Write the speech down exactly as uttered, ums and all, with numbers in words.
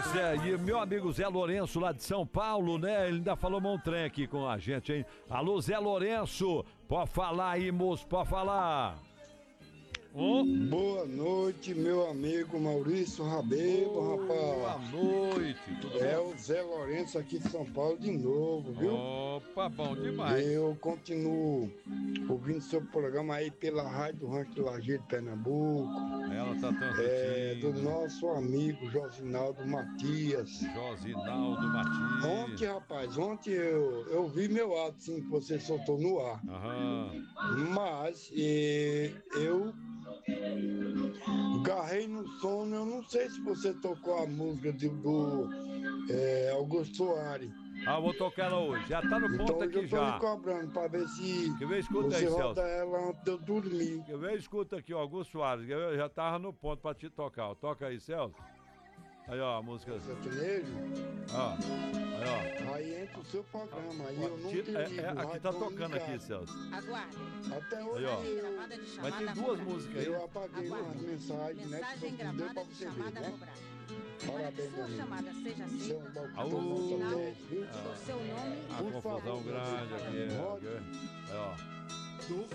Pois é, e meu amigo Zé Lourenço lá de São Paulo, né? Ele ainda falou um trem aqui com a gente, hein? Alô, Zé Lourenço, pode falar aí, moço, pode falar. Oh. Boa noite, meu amigo Maurício Rabelo, oh, rapaz. Boa noite, tudo É bom? o Zé Lourenço aqui de São Paulo de novo, viu? Opa, bom demais. Eu continuo ouvindo seu programa aí pela Rádio do Rancho do Lajeado, Pernambuco. Ela tá transmitindo. É, do nosso amigo Josinaldo Matias. Josinaldo Matias. Ontem, rapaz, ontem eu, eu vi meu áudio, sim, que você soltou no ar. Aham. Mas e, eu garrei no sono, eu não sei se você tocou a música de, do é, Augusto Soares. Ah, vou tocar ela hoje. Já tá no ponto então, aqui eu tô já. lhe cobrando pra ver se Quer ver? Escuta você aí, roda Celso. ela antes de eu dormir. Quer ver? Escuta aqui, ó, Augusto Soares. Eu já tava no ponto pra te tocar. Ó. Toca aí, Celso. Aí, ó, a música. Sertanejo? Ó. Aí, ó. Aí entra o seu programa, aí ó, eu não tira, te ligo. é, é, aqui tá tocando aqui, Celso. Aguarde. Até hoje aí, ó. eu, mas tem duas músicas aí. Eu apaguei umas mensagens, né? Mensagem gravada de chamada né? cobrada. Parabéns, sua chamada seja aceita, seu um ao final do ah, seu nome a e confusão grande aqui. Aí, ó.